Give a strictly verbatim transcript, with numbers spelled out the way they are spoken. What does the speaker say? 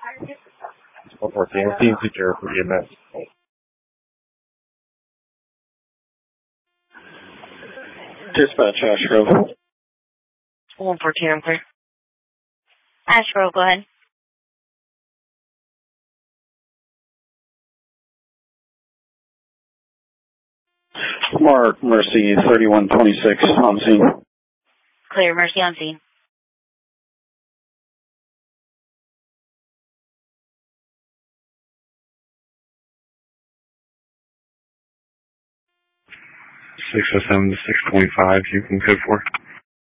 one fourteen, team secure for E M S. Dispatch, Ashgrove. one fourteen, I'm clear. Ashgrove, go ahead. Mark, Mercy, thirty-one twenty-six, on scene. Clear, Mercy on scene. six oh seven to six twenty-five, you can code for.